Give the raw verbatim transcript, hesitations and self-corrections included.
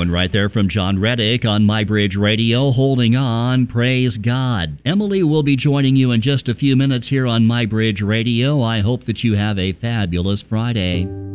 one right there from John Reddick on MyBridge Radio. Holding on, praise God. Emily will be joining you in just a few minutes here on MyBridge Radio. I hope that you have a fabulous Friday.